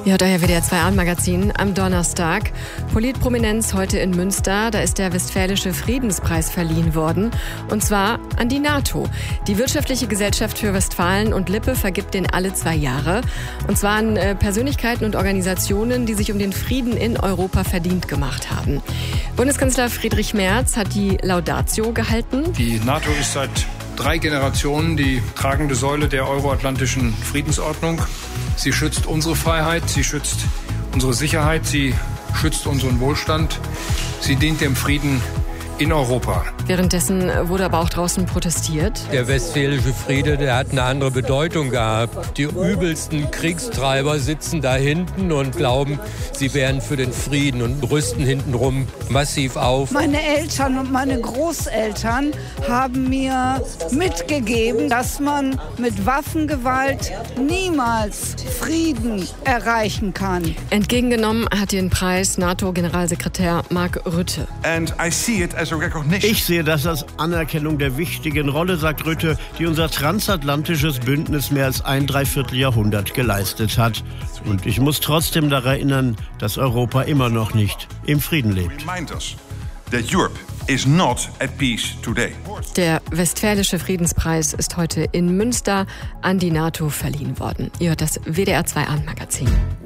Ja, daher WDR 2 Abendmagazin am Donnerstag. Politprominenz heute in Münster. Da ist der Westfälische Friedenspreis verliehen worden. Und zwar an die NATO. Die Wirtschaftliche Gesellschaft für Westfalen und Lippe vergibt den alle 2 Jahre. Und zwar an Persönlichkeiten und Organisationen, die sich um den Frieden in Europa verdient gemacht haben. Bundeskanzler Friedrich Merz hat die Laudatio gehalten. Die NATO ist seit 3 Generationen die tragende Säule der euroatlantischen Friedensordnung. Sie schützt unsere Freiheit, sie schützt unsere Sicherheit, sie schützt unseren Wohlstand. Sie dient dem Frieden in Europa. Währenddessen wurde aber auch draußen protestiert. Der westfälische Friede, der hat eine andere Bedeutung gehabt. Die übelsten Kriegstreiber sitzen da hinten und glauben, sie wären für den Frieden und rüsten hintenrum massiv auf. Meine Eltern und meine Großeltern haben mir mitgegeben, dass man mit Waffengewalt niemals Frieden erreichen kann. Entgegengenommen hat den Preis NATO-Generalsekretär Mark Rutte. Ich sehe das als Anerkennung der wichtigen Rolle, sagt Rutte, die unser transatlantisches Bündnis mehr als ein Dreivierteljahrhundert geleistet hat. Und ich muss trotzdem daran erinnern, dass Europa immer noch nicht im Frieden lebt. Der Westfälische Friedenspreis ist heute in Münster an die NATO verliehen worden. Ihr hört das WDR 2 Abendmagazin.